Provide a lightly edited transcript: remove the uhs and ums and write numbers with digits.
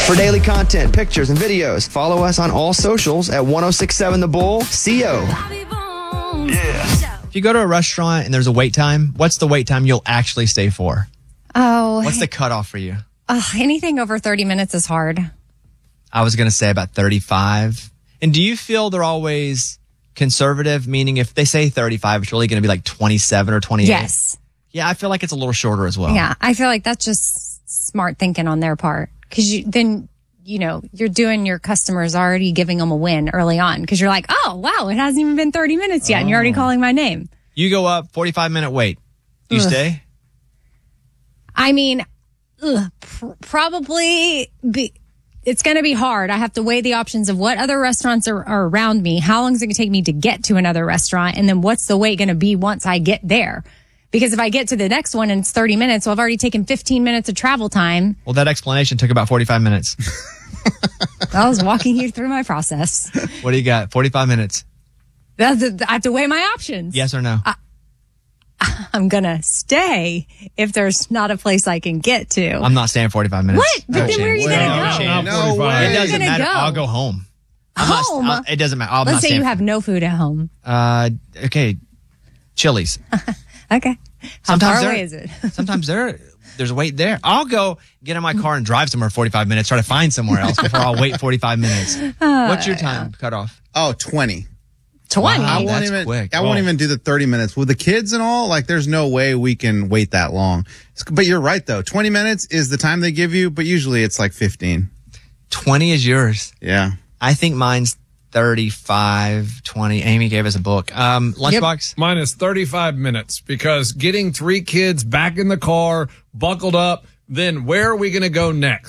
For daily content, pictures, and videos, follow us on all socials at 1067 The Bull, CO. If you go to a restaurant and there's a wait time, what's the wait time you'll actually stay for? Oh. What's the cutoff for you? Anything over 30 minutes is hard. I was going to say about 35. And do you feel they're always conservative, meaning if they say 35, it's really going to be like 27 or 28? Yes. Yeah, I feel like it's a little shorter as well. Yeah, I feel like that's just smart thinking on their part. Because you're doing your customers already giving them a win early on. Because you're like, oh, wow, it hasn't even been 30 minutes yet. And you're already calling my name. You go up, 45-minute wait. Do you stay? I mean, probably it's going to be hard. I have to weigh the options of what other restaurants are around me. How long is it going to take me to get to another restaurant? And then what's the wait going to be once I get there? Because if I get to the next one and it's 30 minutes, well, I've already taken 15 minutes of travel time. Well, that explanation took about 45 minutes. I was walking you through my process. What do you got? 45 minutes. I have to weigh my options. Yes or no? I'm going to stay if there's not a place I can get to. I'm not staying 45 minutes. What? But then where are you going to go? No way. Where It are you doesn't gonna matter. go? I'll go home. Home? It doesn't matter. I'm Let's not say staying you have no food at home. Okay. Chili's. Okay. How far away is it? Sometimes there's a wait there. I'll go get in my car and drive somewhere 45 minutes, try to find somewhere else before I'll wait 45 minutes. What's your time cutoff? Oh, 20. 20? Wow. I That's quick. won't even do the 30 minutes. With the kids and all, like, there's no way we can wait that long. But you're right, though. 20 minutes is the time they give you, but usually it's like 15. 20 is yours. Yeah. I think mine's 35, 20. Amy gave us a book. Lunchbox? Mine is 35 minutes because getting 3 kids back in the car, buckled up, then where are we going to go next?